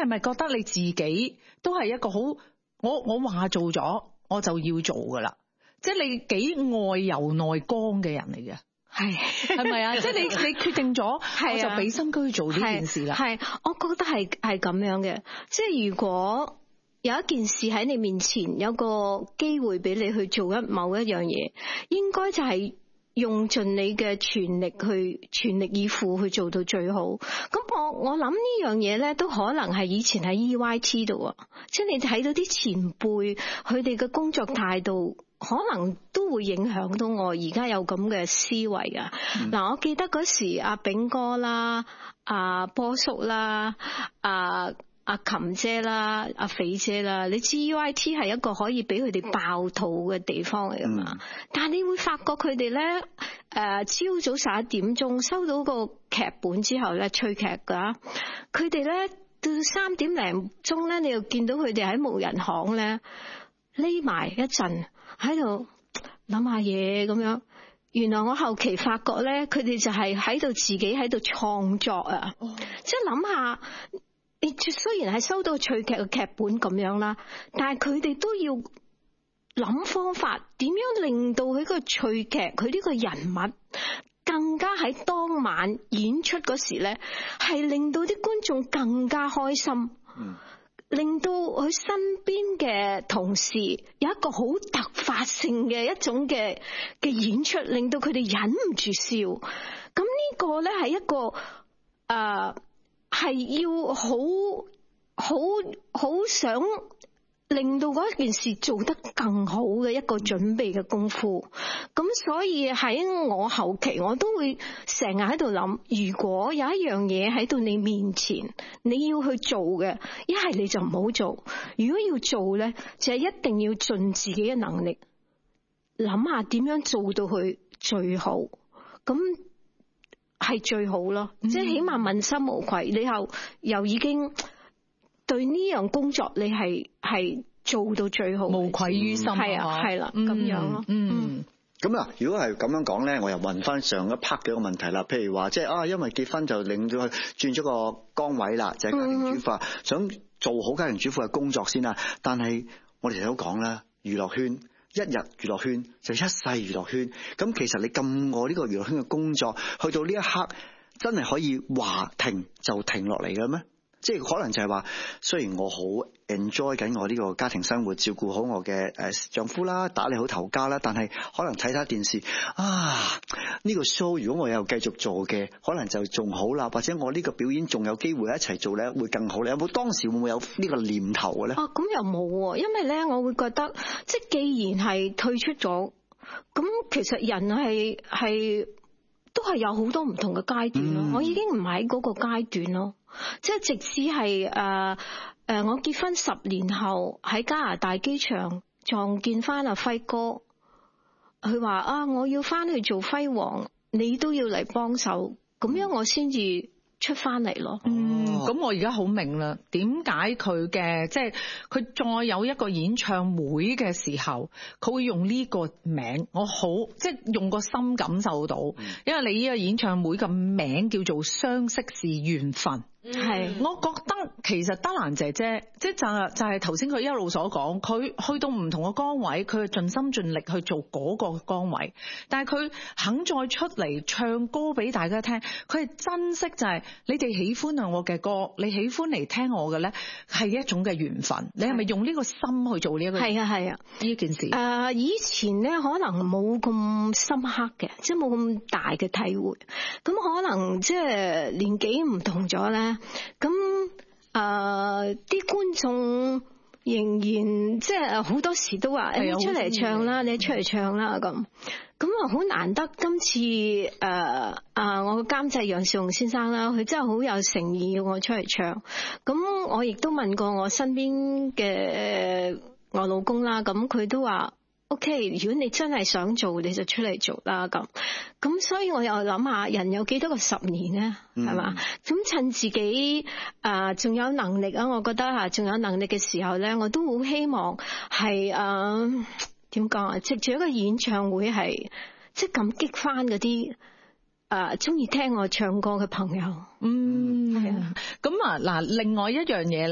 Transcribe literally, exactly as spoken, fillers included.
係咪覺得你自己都係一個好，我我話做咗我就要做噶啦，即係你幾外柔內剛嘅人嚟嘅。係係咪啊？即係你你決定咗，我就俾心機去做呢件事啦。 係，我覺得係係咁樣嘅。即係如果有一件事喺你面前，有個機會俾你去做一某一樣嘢，應該就係用盡你嘅全力去全力以赴去做到最好。咁我我諗呢樣嘢咧，都可能係以前喺 E Y T 度啊，即係你睇到啲前輩佢哋嘅工作態度。可能都會影響到我而家有咁嘅思維啊！嗱、嗯，我記得嗰時阿炳哥啦、阿波叔啦、阿阿琴姐啦、阿肥姐啦，你知 U I T 係一個可以俾佢哋爆肚嘅地方嚟噶嘛？嗯、但係你會發覺佢哋咧，誒，朝早十一點鐘收到個劇本之後咧，催劇噶，佢哋咧到三點零鐘咧，你又見到佢哋喺無人行咧匿埋一陣。喺度諗下嘢咁樣，原來我後期發覺咧，佢哋就係喺度自己喺度創作啊！哦、即係諗下，你雖然係收到趣劇嘅劇本咁樣啦，但係佢哋都要諗方法，點樣令到佢個趣劇，佢呢個人物更加喺當晚演出嗰時咧，係令到啲觀眾更加開心。嗯，令到佢身邊嘅同事有一個好突發性嘅一種嘅嘅演出，令到佢哋忍唔住笑。咁呢個咧係一個誒係要好好好想令到嗰件事做得更好嘅一個準備嘅功夫。咁所以喺我後期我都會成日喺度諗，如果有一樣嘢喺到你面前你要去做嘅，一係你就唔好做。如果要做咧，就係一定要盡自己嘅能力諗下點樣做到佢最好，咁係最好咯。嗯、即係起碼問心無愧，你又又已經對呢樣工作你係係做到最好，無愧於心。係啊，係啦，咁樣咯。嗯。 咁啊，如果係咁樣講咧，我又問翻上一 part 嘅一個問題啦。譬如話，即係啊，因為結婚就令到佢轉咗個崗位啦，就係、是、家庭主婦，嗯、想做好家庭主婦嘅工作先啦。但係我哋都講啦，娛樂圈一日娛樂圈就一世娛樂圈。咁其實你咁我呢個娛樂圈嘅工作，去到呢一刻真係可以話停就停落嚟嘅咩？即係可能就係話，雖然我好 enjoy 緊我呢個家庭生活，照顧好我嘅誒丈夫啦，打理好頭家啦，但係可能睇睇電視啊，呢個 show 如果我又繼續做嘅，可能就仲好啦，或者我呢個表演仲有機會一齊做咧，會更好咧。有冇當時會唔會有呢個念頭嘅咧？ 哦，咁又冇，因為咧，我會覺得即係既然係退出咗，咁其實人係係都係有好多唔同嘅階段咯。嗯、我已經唔係喺嗰個階段咯。即係直至係誒誒，我結婚十年後喺加拿大機場撞見翻阿輝哥，佢話啊，我要翻去做輝煌，你都要嚟幫手，咁樣我先至出翻嚟咯。 嗯，咁我而家好明啦，點解佢嘅即係佢再有一個演唱會嘅時候，佢會用呢個名，我好即係用個心感受到，因為你呢個演唱會嘅名叫做相識是緣分。係，嗯、我覺得其實德蘭姐姐即係就係就係頭先佢一路所講，佢去到唔同嘅崗位，佢盡心盡力去做嗰個崗位，但係佢肯再出嚟唱歌俾大家聽，佢係珍惜就係你哋喜歡我嘅歌，你喜歡嚟聽我嘅咧，係一種嘅緣分。你係咪用呢個心去做呢一個？係啊係啊呢件事。誒、呃，以前咧可能冇咁深刻嘅，即係冇咁大嘅體會。咁可能即係年紀唔同咗咧。咁誒啲觀眾仍然即係好多時都話誒，你出嚟唱啦，你出嚟唱啦咁。咁啊好難得今次誒啊、呃、我嘅監製楊少雄先生啦，佢真係好有誠意要我出嚟唱。咁我亦都問過我身邊嘅我老公啦，咁佢都話OK，如果你真係想做，你就出嚟做啦咁。咁所以我又諗下，人有幾多個十年咧，係嘛？咁、嗯、趁自己誒仲、呃、有能力啊，我覺得吓仲有能力嘅時候咧，我都好希望係誒點講啊？藉住一個演唱會係即係咁激翻嗰啲誒中意聽我唱歌嘅朋友。嗯，係啊。咁啊嗱，另外一樣嘢。